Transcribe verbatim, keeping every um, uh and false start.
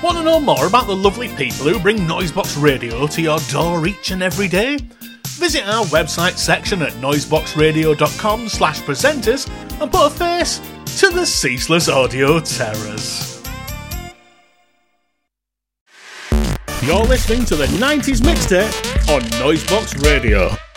Want to know more about the lovely people who bring Noisebox Radio to your door each and every day? Visit our website section at noiseboxradio.com slash presenters and put a face to the ceaseless audio terrors. You're listening to the nineties Mixtape on Noisebox Radio.